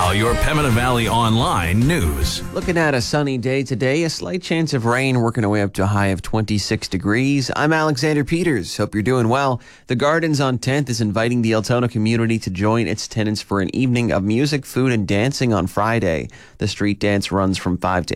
now, your Pembina Valley Online news. Looking at a sunny day today, a slight chance of rain working our way up to a high of 26 degrees. I'm Alexander Peters. Hope you're doing well. The Gardens on 10th is inviting the Altona community to join its tenants for an evening of music, food, and dancing on Friday. The street dance runs from 5 to